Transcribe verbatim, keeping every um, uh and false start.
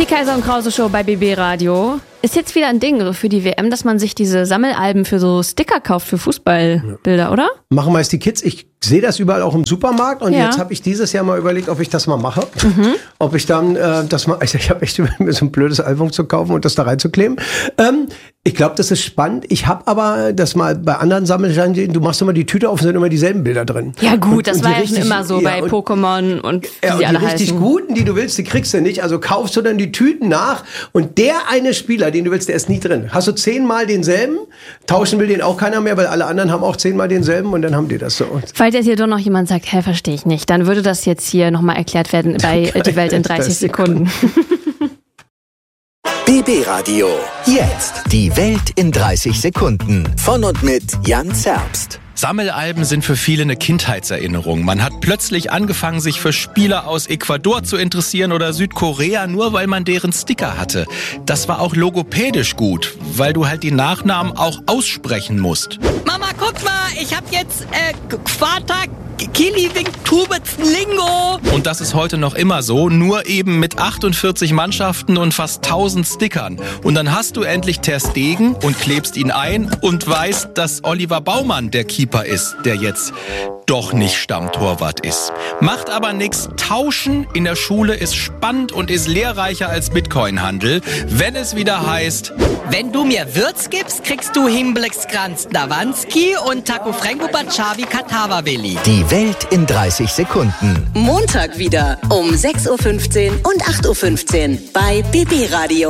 Die Kaiser und Krause Show bei B B Radio. Ist jetzt wieder ein Ding so für die W M, dass man sich diese Sammelalben für so Sticker kauft für Fußballbilder, ja. Oder? Machen meist die Kids. Ich sehe das überall auch im Supermarkt und ja. jetzt habe ich dieses Jahr mal überlegt, ob ich das mal mache. Mhm. Ob ich dann äh, das mal, also ich habe echt überlegt, mir so ein blödes Album zu kaufen und das da reinzukleben. Ähm, ich glaube, das ist spannend. Ich habe aber das mal bei anderen Sammelstellen, du machst immer die Tüte auf und sind immer dieselben Bilder drin. Ja gut, und, das und war ja richtig, schon immer so ja, bei und, Pokémon und wie ja, sie und alle die richtig heißen. guten, die du willst, die kriegst du nicht. Also kaufst du dann die Tüten nach und der eine Spieler, den du willst, der ist nie drin. Hast du zehnmal denselben, tauschen will den auch keiner mehr, weil alle anderen haben auch zehnmal denselben und dann haben die das so. Falls jetzt hier doch noch jemand sagt, hä, verstehe ich nicht, dann würde das jetzt hier nochmal erklärt werden bei Die Welt in dreißig Sekunden. B B Radio. Jetzt die Welt in dreißig Sekunden. Von und mit Jan Zerbst. Sammelalben sind für viele eine Kindheitserinnerung. Man hat plötzlich angefangen, sich für Spieler aus Ecuador zu interessieren oder Südkorea, nur weil man deren Sticker hatte. Das war auch logopädisch gut, weil du halt die Nachnamen auch aussprechen musst. Mama, guck mal, ich hab jetzt äh, Quata Kiliwing Tubitzlingo. Und das ist heute noch immer so, nur eben mit achtundvierzig Mannschaften und fast tausend Stickern. Und dann hast du endlich Ter Stegen und klebst ihn ein und weißt, dass Oliver Baumann der Keeper ist, der jetzt doch nicht Stammtorwart ist. Macht aber nichts. Tauschen in der Schule ist spannend und ist lehrreicher als Bitcoin-Handel, wenn es wieder heißt: Wenn du mir Würz gibst, kriegst du Himblex-Kranz Dawanski und Taco Frango Bachavi Katawawili. Die Welt in dreißig Sekunden. Montag wieder um sechs Uhr fünfzehn und acht Uhr fünfzehn bei B B Radio.